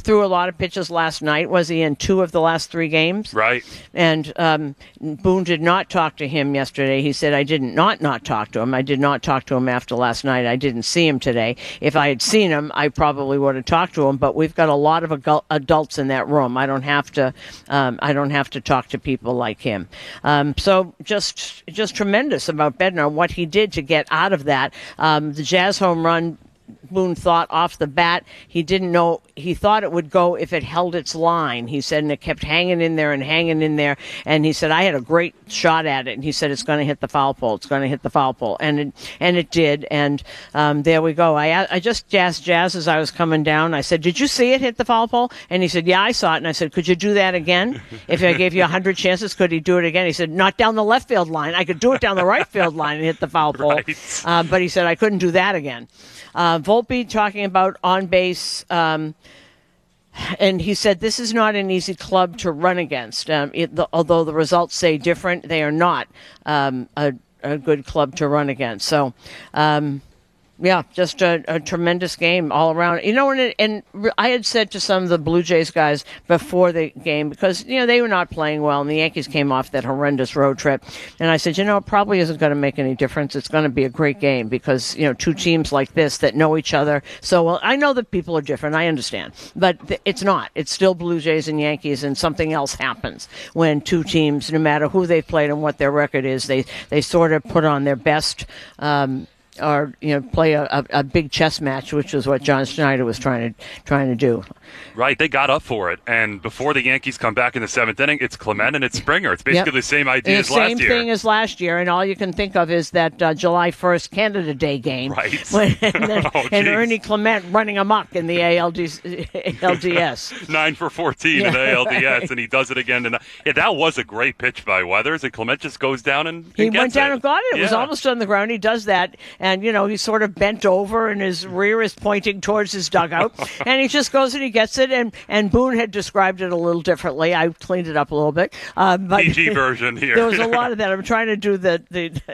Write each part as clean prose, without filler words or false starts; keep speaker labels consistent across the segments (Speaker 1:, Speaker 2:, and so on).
Speaker 1: threw a lot of pitches last night. Was he in 2 of the last 3 games?
Speaker 2: Right.
Speaker 1: And Boone did not talk to him yesterday. He said, I did not talk to him. I did not talk to him after last night. I didn't see him today. If I had seen him, I probably would have talked to him. But we've got a lot of adults in that room. I don't have to talk to people like him. So just tremendous about Bednar, what he did to get out of that. The Jazz home run, Boone thought off the bat, he didn't know, he thought it would go if it held its line, he said, and it kept hanging in there, and he said, I had a great shot at it, and he said, it's going to hit the foul pole, and it did, and there we go. I just asked Jazz as I was coming down, I said, did you see it hit the foul pole? And he said, yeah, I saw it, and I said, could you do that again? If I gave you 100 chances, could he do it again? He said, not down the left field line, I could do it down the right field line and hit the foul pole, right. But he said, I couldn't do that again. Volpe talking about on base, and he said this is not an easy club to run against. Although the results say different, they are not a good club to run against. So, yeah, just a tremendous game all around. You know, and I had said to some of the Blue Jays guys before the game, because, you know, they were not playing well, and the Yankees came off that horrendous road trip. And I said, you know, it probably isn't going to make any difference. It's going to be a great game because, you know, 2 teams like this that know each other so well. I know that people are different. I understand. But it's not. It's still Blue Jays and Yankees, and something else happens when 2 teams, no matter who they've played and what their record is, they sort of put on their best or, you know, play a big chess match, which is what John Schneider was trying to do.
Speaker 2: Right, they got up for it, and before the Yankees come back in the 7th inning, it's Clement and it's Springer. It's basically the same idea as last year.
Speaker 1: Same thing as last year, and all you can think of is that July 1st Canada Day game.
Speaker 2: Right.
Speaker 1: And Ernie Clement running amok in the ALDS.
Speaker 2: 9 for 14 in the ALDS, and he does it again. And that was a great pitch by Weathers, and Clement just goes down and
Speaker 1: he
Speaker 2: gets
Speaker 1: went down
Speaker 2: it.
Speaker 1: And got it. It was almost on the ground. He does that, and, you know, he's sort of bent over, and his rear is pointing towards his dugout, and he just goes and he gets it, and Boone had described it a little differently. I cleaned it up a little bit. But
Speaker 2: PG version here.
Speaker 1: There was a lot of that. I'm trying to do the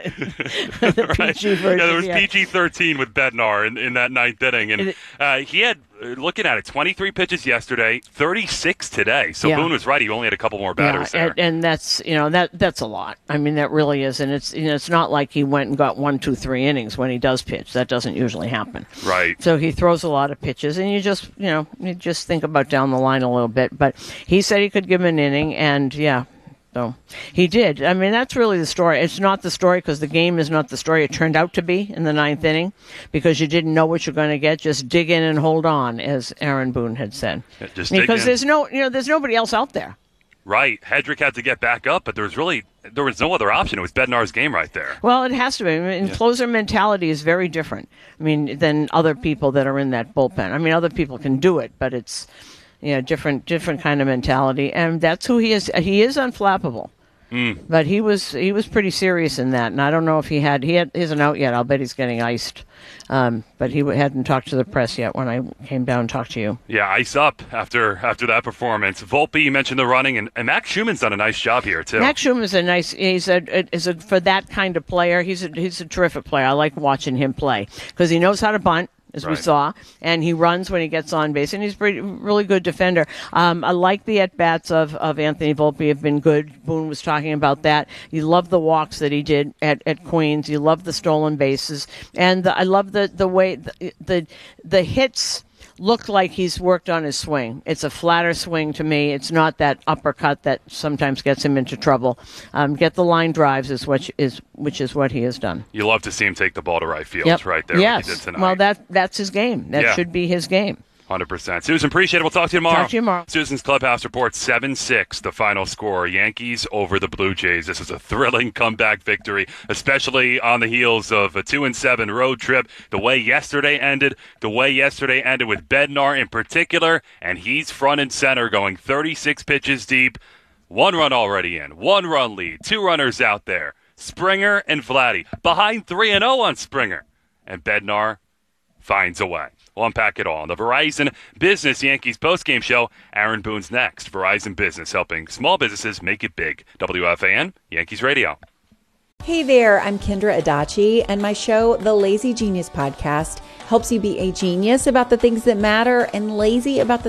Speaker 2: right.
Speaker 1: PG version.
Speaker 2: Yeah, there was PG-13 with Bednar in that 9th inning. And he had, looking at it, 23 pitches yesterday, 36 today. So Boone was right. He only had a couple more batters there.
Speaker 1: And that's, you know, that's a lot. I mean, that really is. And it's, you know, it's not like he went and got 1, 2, 3 innings when he does pitch. That doesn't usually happen.
Speaker 2: Right.
Speaker 1: So he throws a lot of pitches, and you just think about down the line a little bit. But he said he could give him an inning, and so he did. I mean, that's really the story. It's not the story because the game is not the story it turned out to be in the 9th inning, because you didn't know what you're going to get. Just dig in and hold on, as Aaron Boone had said. Because there's nobody else out there.
Speaker 2: Right. Hedrick had to get back up, but there was no other option. It was Bednar's game right there.
Speaker 1: Well, it has to be. I mean, closer mentality is very different, than other people that are in that bullpen. I mean, other people can do it, but it's, different kind of mentality. And that's who he is. He is unflappable. But he was pretty serious in that. And I don't know if he isn't out yet. I'll bet he's getting iced. But he hadn't talked to the press yet when I came down and talked to you.
Speaker 2: Yeah, ice up after that performance. Volpe, you mentioned the running, and Max Schumann's done a nice job here too.
Speaker 1: Max Schumann's for that kind of player. He's a terrific player. I like watching him play because he knows how to bunt, as we saw, and he runs when he gets on base, and he's a really good defender. I like the at-bats of Anthony Volpe have been good. Boone was talking about that. You love the walks that he did at Queens. You love the stolen bases. And I love the way the hits look like he's worked on his swing. It's a flatter swing to me. It's not that uppercut that sometimes gets him into trouble. Get the line drives which is what he has done.
Speaker 2: You love to see him take the ball to right field right there.
Speaker 1: Yes.
Speaker 2: Like he did tonight.
Speaker 1: Well, that's his game. That should be his game.
Speaker 2: 100%. Susan, appreciate it. We'll talk to you tomorrow.
Speaker 1: Talk to you tomorrow.
Speaker 2: Susan's Clubhouse Report, 7-6, the final score. Yankees over the Blue Jays. This is a thrilling comeback victory, especially on the heels of a 2-7 road trip. The way yesterday ended with Bednar in particular, and he's front and center going 36 pitches deep. 1 run already in, 1-run lead, 2 runners out there. Springer and Vladdy behind 3-0 on Springer. And Bednar finds a way. We'll unpack it all on the Verizon Business Yankees postgame show. Aaron Boone's next. Verizon Business, helping small businesses make it big. WFAN, Yankees Radio.
Speaker 3: Hey there, I'm Kendra Adachi, and my show, The Lazy Genius Podcast, helps you be a genius about the things that matter and lazy about the